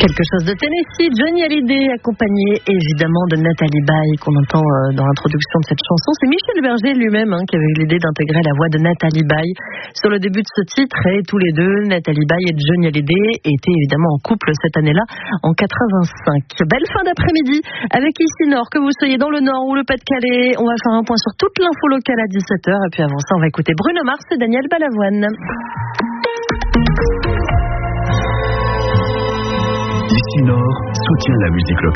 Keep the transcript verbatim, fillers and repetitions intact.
Quelque chose de Tennessee, Johnny Hallyday, accompagné évidemment de Nathalie Baye, qu'on entend dans l'introduction de cette chanson. C'est Michel Berger lui-même hein, qui avait eu l'idée d'intégrer la voix de Nathalie Baye sur le début de ce titre. Et tous les deux, Nathalie Baye et Johnny Hallyday, étaient évidemment en couple cette année-là, en quatre-vingt-cinq. Belle fin d'après-midi avec ici Nord, que vous soyez dans le Nord ou le Pas-de-Calais. On va faire un point sur toute l'info locale à dix-sept heures. Et puis avant ça, on va écouter Bruno Mars et Daniel Balavoine. Ici Nord soutient la musique locale.